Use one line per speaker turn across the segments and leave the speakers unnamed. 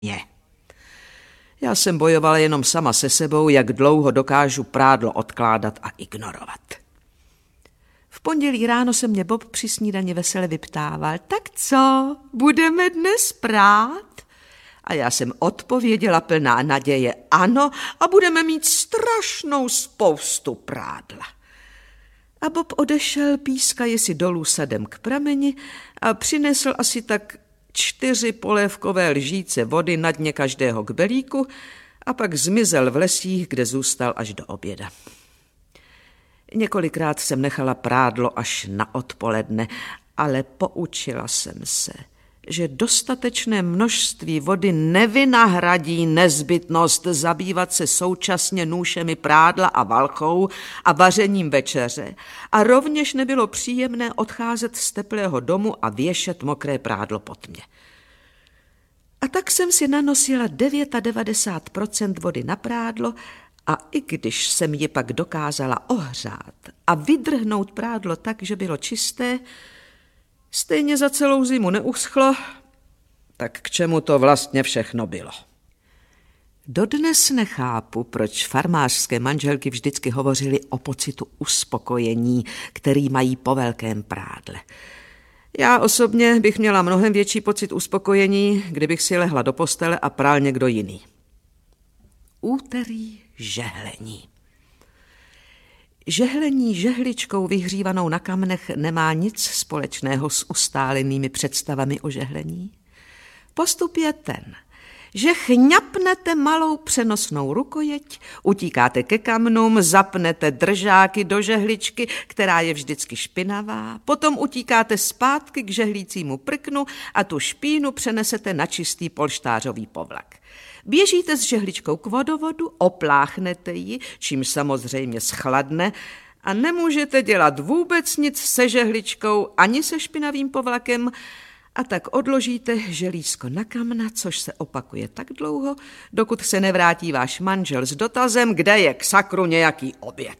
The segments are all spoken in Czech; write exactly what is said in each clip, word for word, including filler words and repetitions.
Je. Já jsem bojovala jenom sama se sebou, jak dlouho dokážu prádlo odkládat a ignorovat. V pondělí ráno se mě Bob při snídani vesele vyptával, tak co, budeme dnes prát? A já jsem odpověděla plná naděje, ano, a budeme mít strašnou spoustu prádla. A Bob odešel, pískaje si dolů sadem k prameni a přinesl asi tak čtyři polévkové lžíce vody na dně každého kbelíku a pak zmizel v lesích, kde zůstal až do oběda. Několikrát jsem nechala prádlo až na odpoledne, ale poučila jsem se, že dostatečné množství vody nevynahradí nezbytnost zabývat se současně nůšemi prádla a valchou a vařením večeře a rovněž nebylo příjemné odcházet z teplého domu a věšet mokré prádlo pod mě. A tak jsem si nanosila devadesát devět procent vody na prádlo a i když jsem ji pak dokázala ohřát a vydrhnout prádlo tak, že bylo čisté, stejně za celou zimu neuschlo, tak k čemu to vlastně všechno bylo? Dodnes nechápu, proč farmářské manželky vždycky hovořily o pocitu uspokojení, který mají po velkém prádle. Já osobně bych měla mnohem větší pocit uspokojení, kdybych si lehla do postele a prál někdo jiný. Úterý žehlení. Žehlení žehličkou vyhřívanou na kamnech nemá nic společného s ustálenými představami o žehlení. Postup je ten, že chňapnete malou přenosnou rukojeť, utíkáte ke kamnům, zapnete držáky do žehličky, která je vždycky špinavá, potom utíkáte zpátky k žehlícímu prknu a tu špínu přenesete na čistý polštářový povlak. Běžíte s žehličkou k vodovodu, opláchnete ji, čímž samozřejmě schladne a nemůžete dělat vůbec nic se žehličkou ani se špinavým povlakem a tak odložíte želízko na kamna, což se opakuje tak dlouho, dokud se nevrátí váš manžel s dotazem, kde je k sakru nějaký oběd.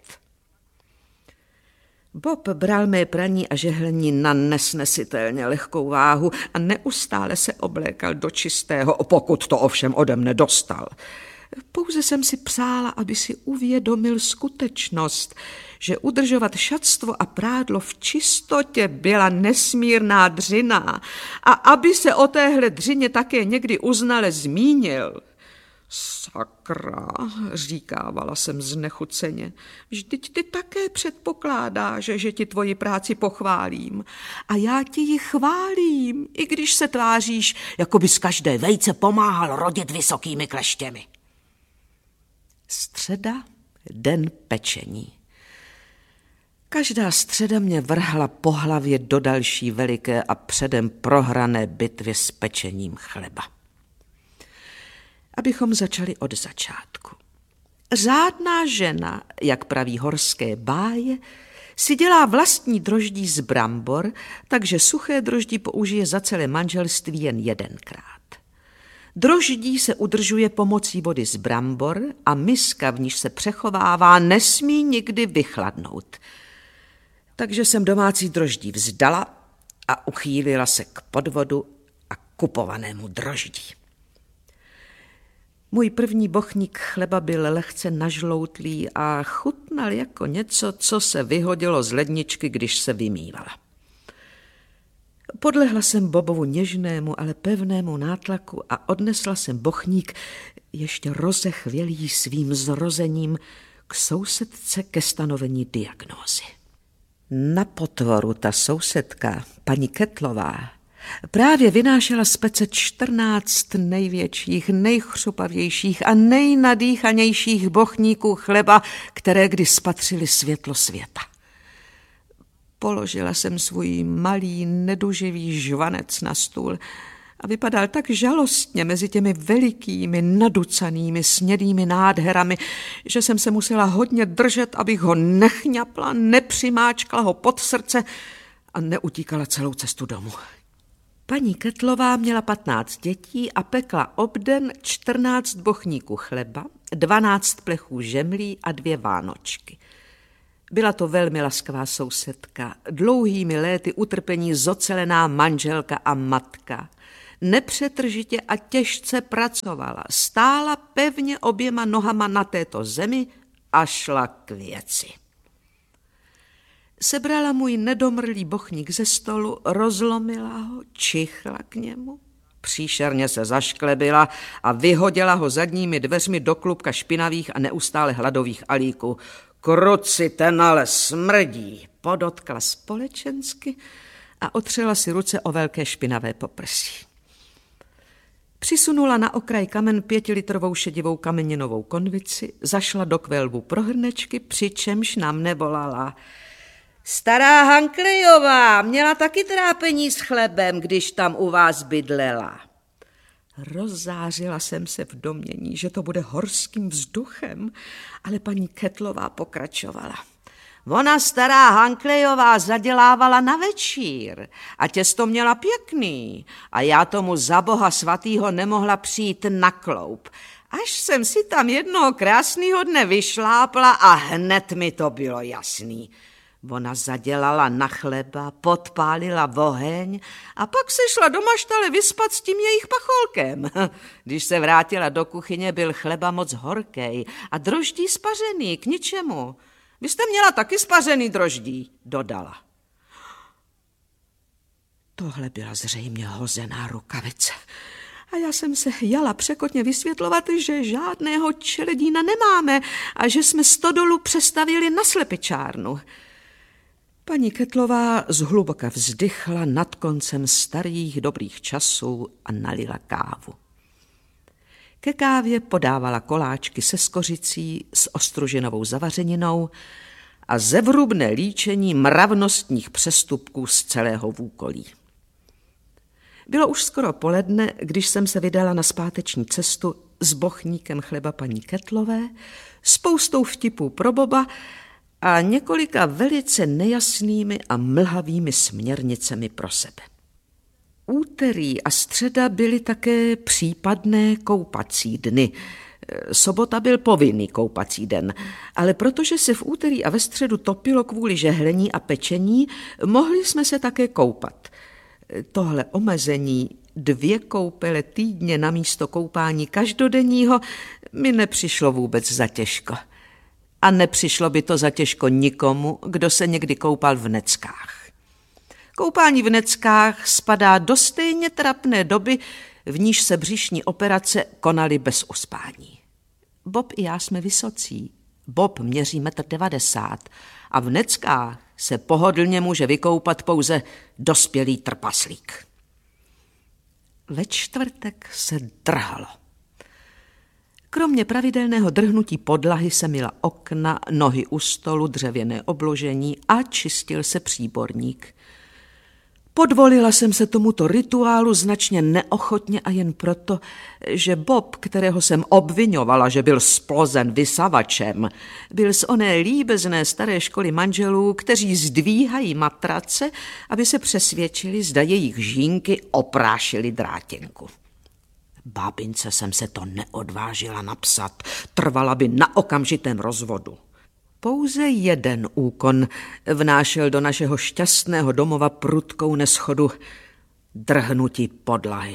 Bob bral mé praní a žehlení na nesnesitelně lehkou váhu a neustále se oblékal do čistého, pokud to ovšem ode mne dostal. Pouze jsem si přála, aby si uvědomil skutečnost, že udržovat šatstvo a prádlo v čistotě byla nesmírná dřina a aby se o téhle dřině také někdy uznale zmínil. Sakra, říkávala jsem znechuceně, vždyť ty také předpokládáš, že ti tvoji práci pochválím. A já ti ji chválím, i když se tváříš, jako bys každé vejce pomáhal rodit vysokými kleštěmi. Středa, den pečení. Každá středa mě vrhla po hlavě do další veliké a předem prohrané bitvy s pečením chleba. Abychom začali od začátku. Řádná žena, jak praví horské báje, si dělá vlastní droždí z brambor, takže suché droždí použije za celé manželství jen jedenkrát. Droždí se udržuje pomocí vody z brambor a miska, v níž se přechovává, nesmí nikdy vychladnout. Takže jsem domácí droždí vzdala a uchýlila se k podvodu a kupovanému droždí. Můj první bochník chleba byl lehce nažloutlý a chutnal jako něco, co se vyhodilo z ledničky, když se vymývala. Podlehla jsem Bobovu něžnému, ale pevnému nátlaku a odnesla jsem bochník, ještě rozechvělý svým zrozením, k sousedce ke stanovení diagnózy. Na potvoru ta sousedka, paní Kettlová, právě vynášela z pece čtrnáct největších, nejchřupavějších a nejnadýchanějších bochníků chleba, které kdy spatřily světlo světa. Položila jsem svůj malý, neduživý žvanec na stůl a vypadal tak žalostně mezi těmi velikými, naducanými, snědými nádherami, že jsem se musela hodně držet, abych ho nechňapla, nepřimáčkla ho pod srdce a neutíkala celou cestu domů. Paní Kettlová měla patnáct dětí a pekla obden čtrnáct bochníků chleba, dvanáct plechů žemlí a dvě vánočky. Byla to velmi laskavá sousedka, dlouhými léty utrpení zocelená manželka a matka. nepřetržitě a těžce pracovala, stála pevně oběma nohama na této zemi a šla k věci. Sebrala můj nedomrlý bochník ze stolu, rozlomila ho, čichla k němu, příšerně se zašklebila a vyhodila ho zadními dveřmi do klubka špinavých a neustále hladových alíků. Kruci, ten ale smrdí, podotkla společensky a otřela si ruce o velké špinavé poprsí. Přisunula na okraj kamen pětilitrovou šedivou kameninovou konvici, zašla do kvelbu pro hrnečky, přičemž nám nevolala. Stará Hanklejová měla taky trápení s chlebem, když tam u vás bydlela. Rozzářila jsem se v domnění, že to bude horským vzduchem, ale paní Kettlová pokračovala. Ona, stará Hanklejová, zadělávala na večír a těsto měla pěkný a já tomu za boha svatýho nemohla přijít na kloup. Až jsem si tam jednoho krásného dne vyšlápla a hned mi to bylo jasný. Ona zadělala na chleba, podpálila oheň a pak se šla do maštale vyspat s tím jejich pacholkem. Když se vrátila do kuchyně, byl chleba moc horkej a droždí spařený, k ničemu. Vy jste měla taky spařený droždí, dodala. Tohle byla zřejmě hozená rukavice. A já jsem se jala překotně vysvětlovat, že žádného čeledína nemáme a že jsme stodolu přestavili na slepičárnu. Paní Kettlová zhluboka vzdychla nad koncem starých dobrých časů a nalila kávu. Ke kávě podávala koláčky se skořicí s ostružinovou zavařeninou a zevrubné líčení mravnostních přestupků z celého Vůkolí. Bylo už skoro poledne, když jsem se vydala na zpáteční cestu s bochníkem chleba paní Kettlové, spoustou vtipů pro Boba a několika velice nejasnými a mlhavými směrnicemi pro sebe. Úterý a středa byly také případné koupací dny. Sobota byl povinný koupací den, ale protože se v úterý a ve středu topilo kvůli žehlení a pečení, mohli jsme se také koupat. Tohle omezení dvě koupele týdně na místo koupání každodenního mi nepřišlo vůbec za těžko. A nepřišlo by to za těžko nikomu, kdo se někdy koupal v Neckách. Koupání v Neckách spadá do stejně trapné doby, v níž se břišní operace konaly bez uspání. Bob i já jsme vysocí. Bob měří metr devadesát a v Neckách se pohodlně může vykoupat pouze dospělý trpaslík. Ve čtvrtek se drhalo. Kromě pravidelného drhnutí podlahy se myla okna, nohy u stolu, dřevěné obložení a čistil se příborník. Podvolila jsem se tomuto rituálu značně neochotně a jen proto, že Bob, kterého jsem obvinovala, že byl splozen vysavačem, byl z oné líbezné staré školy manželů, kteří zdvíhají matrace, aby se přesvědčili, zda jejich žínky oprášily drátěnku. Bábince jsem se to neodvážila napsat, trvala by na okamžitém rozvodu. Pouze jeden úkon vnášel do našeho šťastného domova prudkou neschodu drhnutí podlahy.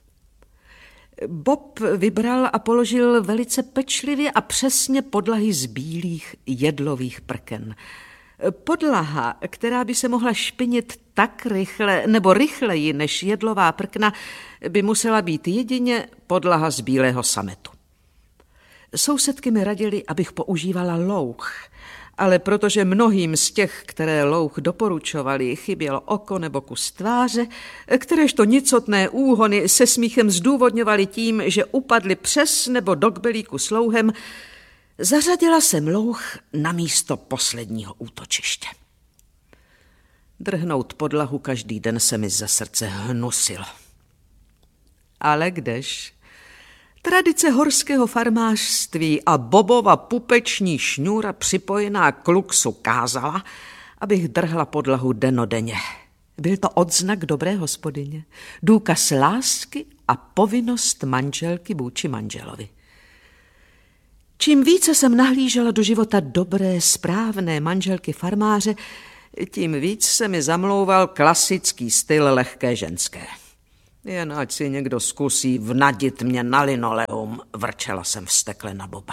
Bob vybral a položil velice pečlivě a přesně podlahy z bílých jedlových prken. Podlaha, která by se mohla špinit tak rychle nebo rychleji než jedlová prkna, by musela být jedině podlaha z bílého sametu. Sousedky mi radili, abych používala louch, ale protože mnohým z těch, které louch doporučovali, chybělo oko nebo kus tváře, kteréžto nicotné úhony se smíchem zdůvodňovali tím, že upadly přes nebo do kbelíku s louhem, zařadila jsem louch na místo posledního útočiště. Drhnout podlahu každý den se mi ze srdce hnusilo. Ale kdež? Tradice horského farmářství a Bobova pupeční šňůra připojená k luxu kázala, abych drhla podlahu dennodenně. Byl to odznak dobré hospodyně, důkaz lásky a povinnost manželky vůči manželovi. Čím více jsem nahlížela do života dobré, správné manželky farmáře, tím víc se mi zamlouval klasický styl lehké ženské. Jen ať si někdo zkusí vnadit mě na linoleum, vrčela jsem vztekle na Boba.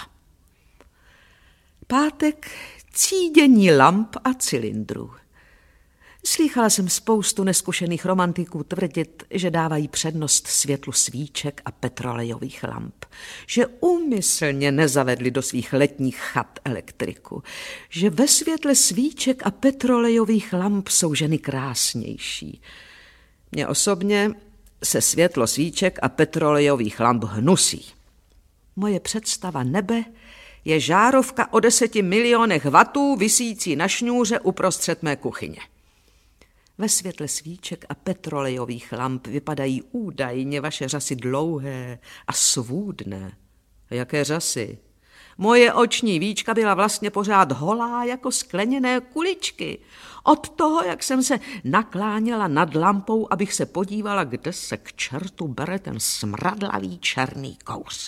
Pátek, cídění lamp a cylindrů. Slýchala jsem spoustu neskušených romantiků tvrdit, že dávají přednost světlu svíček a petrolejových lamp, že úmyslně nezavedli do svých letních chat elektriku, že ve světle svíček a petrolejových lamp jsou ženy krásnější. Mně osobně se světlo svíček a petrolejových lamp hnusí. Moje představa nebe je žárovka o deseti milionech vatů visící na šňůře uprostřed mé kuchyně. Ve světle svíček a petrolejových lamp vypadají údajně vaše řasy dlouhé a svůdné. Jaké řasy? Moje oční víčka byla vlastně pořád holá jako skleněné kuličky. Od toho, jak jsem se nakláněla nad lampou, abych se podívala, kde se k čertu bere ten smradlavý černý kous.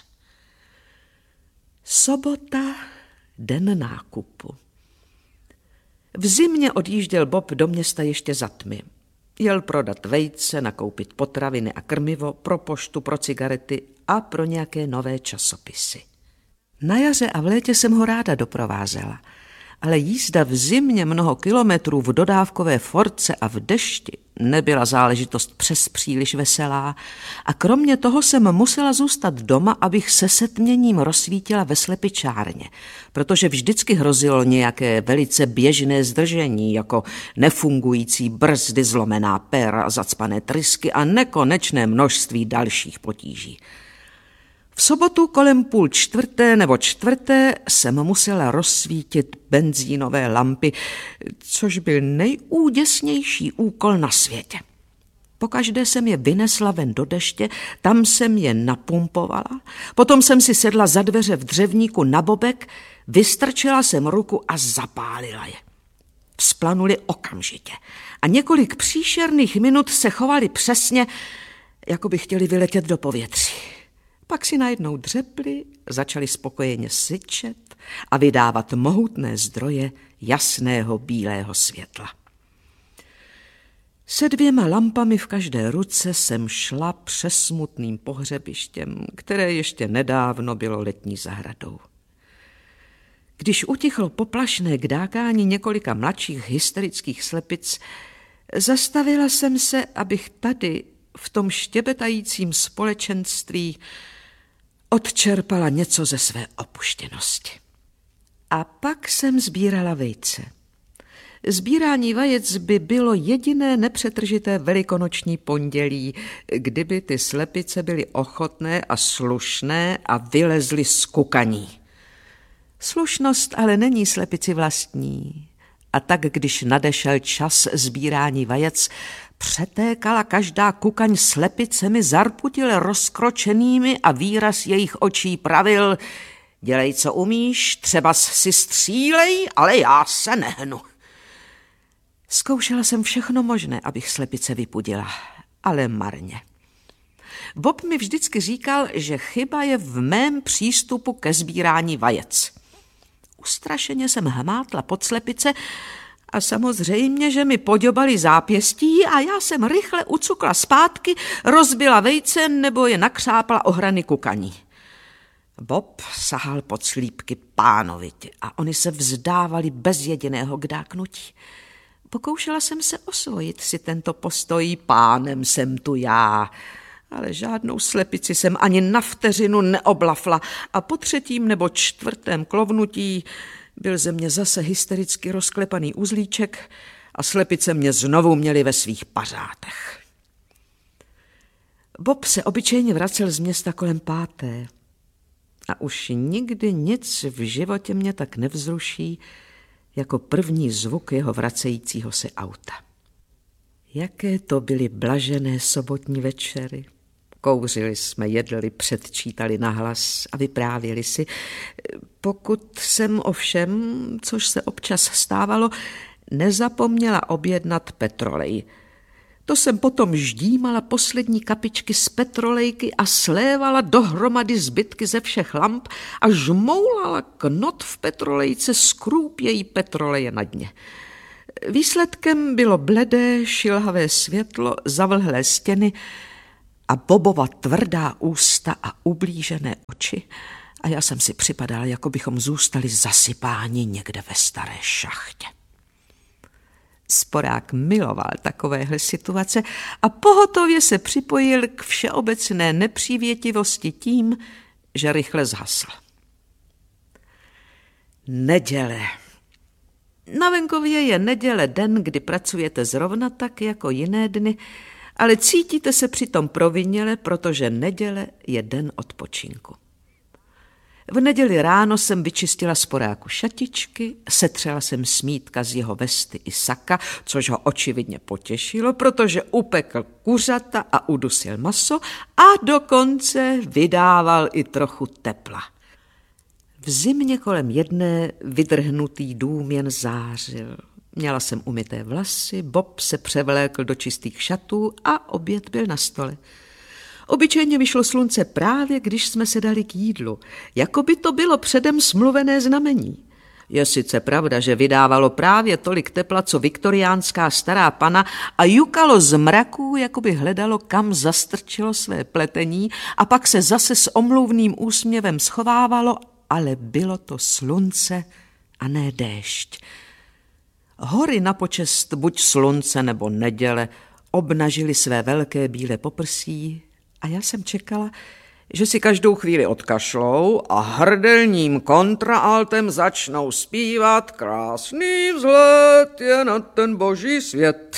Sobota, den nákupu. V zimě odjížděl Bob do města ještě za tmy. Jel prodat vejce, nakoupit potraviny a krmivo, pro poštu, pro cigarety a pro nějaké nové časopisy. Na jaře a v létě jsem ho ráda doprovázela, ale jízda v zimě mnoho kilometrů v dodávkové force a v dešti nebyla záležitost přes příliš veselá a kromě toho jsem musela zůstat doma, abych se setměním rozsvítila ve slepičárně, protože vždycky hrozilo nějaké velice běžné zdržení, jako nefungující brzdy, zlomená péra, zacpané trysky a nekonečné množství dalších potíží. V sobotu kolem půl čtvrté nebo čtvrté jsem musela rozsvítit benzínové lampy, což byl nejúděsnější úkol na světě. Pokaždé jsem je vynesla ven do deště, tam jsem je napumpovala, potom jsem si sedla za dveře v dřevníku na bobek, vystrčila jsem ruku a zapálila je. Vzplanuli okamžitě a několik příšerných minut se chovali přesně, jako by chtěli vyletět do povětří. Pak si najednou dřepli, začali spokojeně syčet a vydávat mohutné zdroje jasného bílého světla. Se dvěma lampami v každé ruce jsem šla přesmutným pohřebištěm, které ještě nedávno bylo letní zahradou. Když utichlo poplašné kdákání několika mladších hysterických slepic, zastavila jsem se, abych tady v tom štěbetajícím společenství odčerpala něco ze své opuštěnosti. A pak jsem sbírala vejce. Sbírání vajec by bylo jediné nepřetržité velikonoční pondělí, kdyby ty slepice byly ochotné a slušné a vylezly z kukaní. Slušnost ale není slepici vlastní. A tak, když nadešel čas sbírání vajec, přetékala každá kukaň slepicemi zarputile rozkročenými a výraz jejich očí pravil: dělej, co umíš, třeba si střílej, ale já se nehnu. Zkoušela jsem všechno možné, abych slepice vypudila, ale marně. Bob mi vždycky říkal, že chyba je v mém přístupu ke sbírání vajec. Ustrašeně jsem hmátla pod slepice a samozřejmě, že mi poďobali zápěstí a já jsem rychle ucukla zpátky, rozbila vejce nebo je nakřápla o hrany kukaní. Bob sahal pod slípky pánovitě a oni se vzdávali bez jediného kdáknutí. Pokoušela jsem se osvojit si tento postoj: pánem jsem tu já, ale žádnou slepici jsem ani na vteřinu neoblafla a po třetím nebo čtvrtém klovnutí byl ze mě zase hystericky rozklepaný uzlíček a slepice mě znovu měly ve svých pařátech. Bob se obyčejně vracel z města kolem páté a už nikdy nic v životě mě tak nevzruší jako první zvuk jeho vracejícího se auta. Jaké to byly blažené sobotní večery. Kouřili jsme, jedli, předčítali nahlas a vyprávěli si. Pokud jsem ovšem, což se občas stávalo, nezapomněla objednat petrolej. To jsem potom ždímala poslední kapičky z petrolejky a slévala dohromady zbytky ze všech lamp a žmoulala knot v petrolejce z krůpějí petroleje na dně. Výsledkem bylo bledé, šilhavé světlo, zavlhlé stěny a Bobova tvrdá ústa a ublížené oči a já jsem si připadala, jako bychom zůstali zasypáni někde ve staré šachtě. Sporák miloval takovéhle situace a pohotově se připojil k všeobecné nepřívětivosti tím, že rychle zhasl. Neděle. Na venkově je neděle den, kdy pracujete zrovna tak jako jiné dny, ale cítíte se přitom provinile, protože neděle je den odpočinku. V neděli ráno jsem vyčistila Sporáku šatičky, setřela jsem smítka z jeho vesty i saka, což ho očividně potěšilo, protože upekl kuřata a udusil maso a dokonce vydával i trochu tepla. V zimě kolem jedné vydrhnutý dům jen zářil. Měla jsem umyté vlasy, Bob se převlékl do čistých šatů a oběd byl na stole. Obyčejně vyšlo slunce právě, když jsme se dali k jídlu, jako by to bylo předem smluvené znamení. Je sice pravda, že vydávalo právě tolik tepla, co viktoriánská stará pana a jukalo z mraků, jako by hledalo, kam zastrčilo své pletení a pak se zase s omluvným úsměvem schovávalo, ale bylo to slunce a ne déšť. Hory na počest buď slunce nebo neděle obnažily své velké bílé poprsí a já jsem čekala, že si každou chvíli odkašlou a hrdelním kontraaltem začnou zpívat krásný vzhled je na ten boží svět.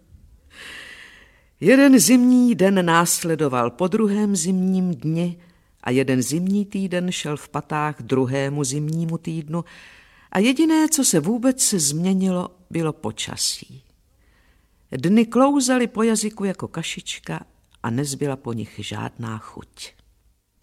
Jeden zimní den následoval po druhém zimním dni a jeden zimní týden šel v patách druhému zimnímu týdnu a jediné, co se vůbec změnilo, bylo počasí. Dny klouzaly po jazyku jako kašička a nezbyla po nich žádná chuť.